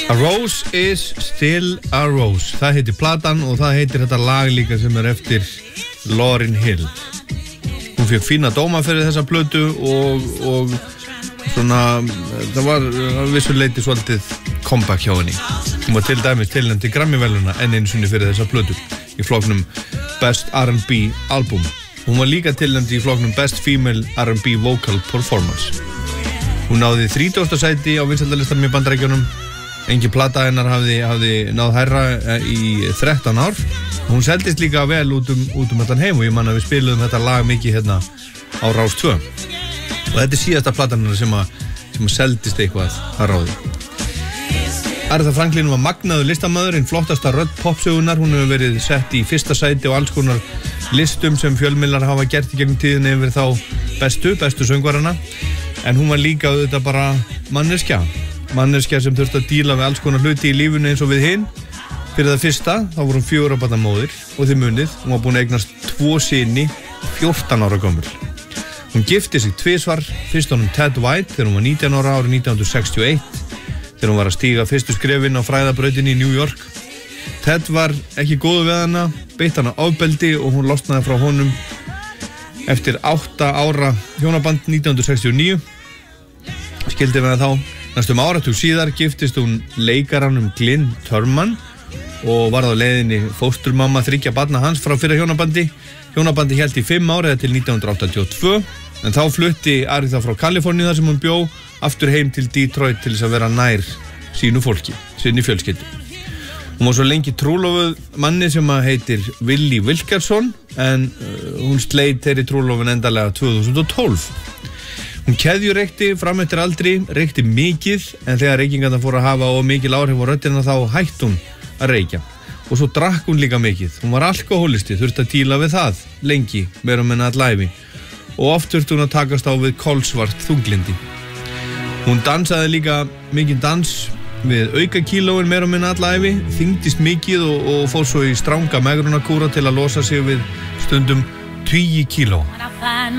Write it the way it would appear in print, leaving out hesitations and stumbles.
A Rose is still a rose. Það heitir platan og það heitir þetta lag líka sem eftir Lauryn Hill. Hún fékk fína dóma fyrir þessa plötu og svona, það var vissuleiti svolítið comeback hjá henni. Hún var til dæmis tilnefnd til Grammy-verðlauna enn einu sinni fyrir þessa plötu í flokknum Best R&B Album. Hún var líka tilnefnd í flokknum Best Female R&B Vocal Performance. Hún náði 30. sæti á vinsældalistanum í Bandaríkjunum. Engin plata hennar hafði náð hærra í 13 ár. Hún seldist líka vel út um allan heim og ég man að við spiluðum þetta lag mikið hérna á Rás 2. Og þetta síðasta platan hennar sem að seldist eitthvað að ráði. Aretha Franklin var magnaður listamaður, einn flottasta rödd popsögunar. Hún hefur verið sett í fyrsta sæti á alls konar listum sem fjölmiðlar hafa gert í gegnum tíðinni yfir þá bestu söngvarana. En hún var líka auðvitað bara manneskja sem þurfti að díla við alls konar hluti í lífinu eins og við hinn. Fyrir það fyrsta, þá voru hún 4 barna móðir og þið munið, hún var búin að eignast 2 syni 14 ára gömul. Hún gifti sig 2 svar, fyrst honum Ted White þegar hún var 19 ára árið 1961, þegar hún var að stíga fyrstu skrefin á fræðabrautinni í New York. Ted var ekki góður við hana, beitt hana ofbeldi og hún losnaði frá honum eftir 8 ára hjónaband 1969. Skildi við hana þá. Næstum áratug síðar giftist hún leikaranum Glyn Turman og varð á leiðinni fósturmamma 3 barna hans frá fyrra hjónabandi. Hjónabandi hélt í 5 ár eða til 1982, en þá flutti Aretha frá Kaliforníu þar sem hún bjó aftur heim til Detroit til þess að vera nær sínu fólki, sinni fjölskyldu. Hún var svo lengi trúlofuð manni sem heitir Willie Wilkerson, en hún sleit þeirri trúlofun endalega 2012. Hún keðjureykti fram eftir aldri, reykti mikið, en þegar reykingarnar fóru að hafa og mikil áhrif á röddina þá hætti hún að reykja. Og svo drakk hún líka mikið. Hún var alkohólisti, þurfti að díla við það lengi, meira og minna allæfi. Og oft þurfti hún að takast á við kolsvart þunglindi. Hún dansaði líka mikið dans við aukakílóin meira og minna allæfi, þyngdist mikið og fór svo í stranga megrunarkúra til að losa sig við stundum 10 kíló.